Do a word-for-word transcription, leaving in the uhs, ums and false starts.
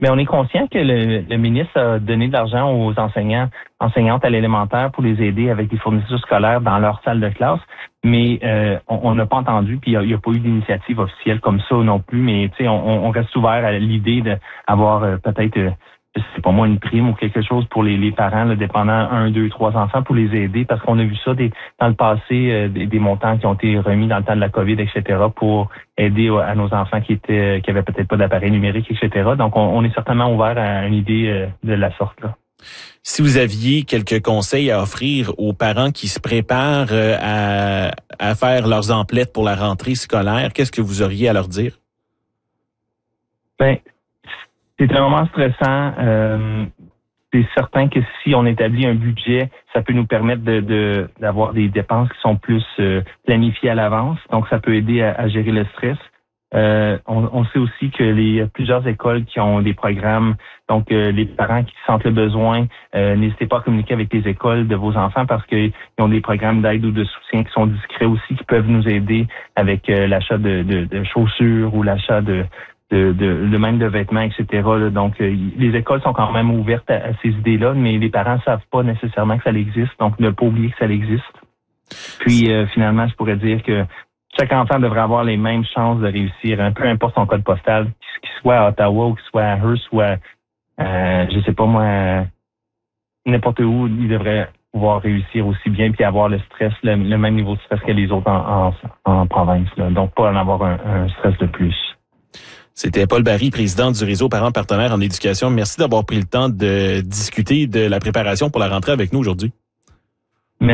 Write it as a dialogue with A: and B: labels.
A: Mais on est conscient que le, le ministre a donné de l'argent aux enseignants, enseignantes à l'élémentaire pour les aider avec des fournitures scolaires dans leur salle de classe. Mais euh, on n'a pas entendu, puis il n'y a, a pas eu d'initiative officielle comme ça non plus. Mais tu sais, on, on reste ouvert à l'idée d'avoir euh, peut-être, euh, c'est pas moi, une prime ou quelque chose pour les, les parents, là, dépendant un, deux, trois enfants, pour les aider, parce qu'on a vu ça des, dans le passé, euh, des, des montants qui ont été remis dans le temps de la COVID, et cetera, pour aider à nos enfants qui étaient, qui avaient peut-être pas d'appareil numérique, et cetera. Donc, on, on est certainement ouvert à une idée euh, de la sorte là.
B: Si vous aviez quelques conseils à offrir aux parents qui se préparent à, à faire leurs emplettes pour la rentrée scolaire, qu'est-ce que vous auriez à leur dire?
A: Ben, c'est un moment stressant. Euh, c'est certain que si on établit un budget, ça peut nous permettre de, de d'avoir des dépenses qui sont plus euh, planifiées à l'avance. Donc, ça peut aider à, à gérer le stress. Euh, on, on sait aussi que les plusieurs écoles qui ont des programmes, donc euh, les parents qui sentent le besoin, euh, n'hésitez pas à communiquer avec les écoles de vos enfants parce qu'ils ont des programmes d'aide ou de soutien qui sont discrets aussi, qui peuvent nous aider avec euh, l'achat de, de, de chaussures ou l'achat de De, de, de même de vêtements, et cetera. Là. Donc, euh, les écoles sont quand même ouvertes à, à ces idées-là, mais les parents ne savent pas nécessairement que ça existe, donc ne pas oublier que ça existe. Puis, euh, finalement, je pourrais dire que chaque enfant devrait avoir les mêmes chances de réussir, hein, peu importe son code postal, qu'il soit à Ottawa ou qu'il soit à Hearst ou à, euh, je sais pas moi, n'importe où, il devrait pouvoir réussir aussi bien puis avoir le stress, le, le même niveau de stress que les autres en, en, en province. Là. Donc, pas en avoir un, un stress de plus.
B: C'était Paul Barry, président du réseau Parents Partenaires en éducation. Merci d'avoir pris le temps de discuter de la préparation pour la rentrée avec nous aujourd'hui.